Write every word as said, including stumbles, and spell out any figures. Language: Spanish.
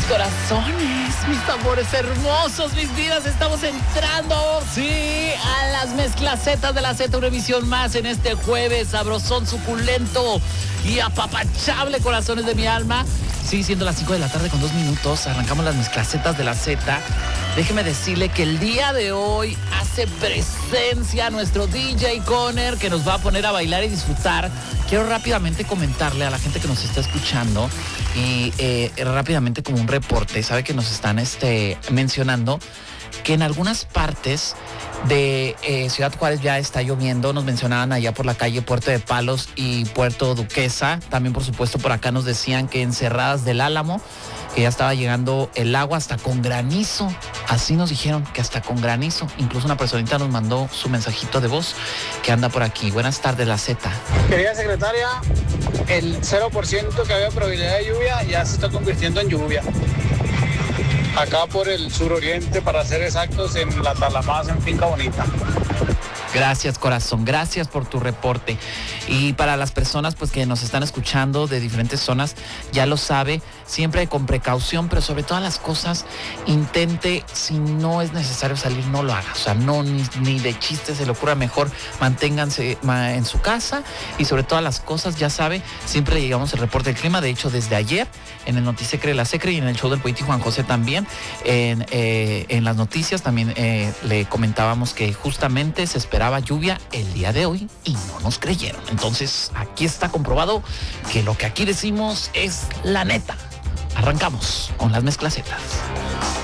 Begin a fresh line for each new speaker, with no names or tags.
corazones, mis tambores hermosos, mis vidas, estamos entrando, sí, a las mezclacetas de la Z, una emisión más en este jueves, sabrosón, suculento y apapachable, corazones de mi alma. Sí, siendo las cinco de la tarde con dos minutos, arrancamos las mezclacetas de la Z. Déjeme decirle que el día de hoy hace presencia nuestro D J Conner, que nos va a poner a bailar y disfrutar. Quiero rápidamente comentarle a la gente que nos está escuchando y eh, rápidamente como un reporte, sabe que nos están este, mencionando que en algunas partes de eh, Ciudad Juárez ya está lloviendo. Nos mencionaban allá por la calle Puerto de Palos y Puerto Duquesa. También, por supuesto, por acá nos decían que en Cerradas del Álamo, que ya estaba llegando el agua hasta con granizo. Así nos dijeron, que hasta con granizo. Incluso una personita nos mandó su mensajito de voz que anda por aquí. Buenas tardes, la Z.
Querida secretaria, el cero por ciento que había probabilidad de lluvia ya se está convirtiendo en lluvia. Acá por el suroriente, para ser exactos, en La Talamás, en Finca Bonita.
Gracias, corazón, gracias por tu reporte. Y para las personas pues que nos están escuchando de diferentes zonas, ya lo sabe, siempre con precaución, pero sobre todas las cosas, intente, si no es necesario salir, no lo haga. O sea, no, ni, ni de chiste se le ocurra, mejor manténganse en su casa y sobre todas las cosas, ya sabe, siempre llegamos el reporte del clima. De hecho, desde ayer, en el Notisecre de la Secre y en el show del Poeta y Juan José también, en, eh, en las noticias también eh, le comentábamos que justamente se esperaba lluvia el día de hoy y no nos creyeron. Entonces, aquí está comprobado que lo que aquí decimos es la neta. Arrancamos con las mezclacetas.